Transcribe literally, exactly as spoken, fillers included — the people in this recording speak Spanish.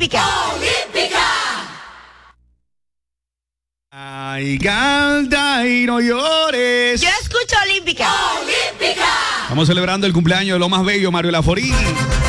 Olímpica. Olímpica. Ay, canta y no llores. Yo escucho Olímpica. Olímpica. Estamos celebrando el cumpleaños de lo más bello, Mario Laforí.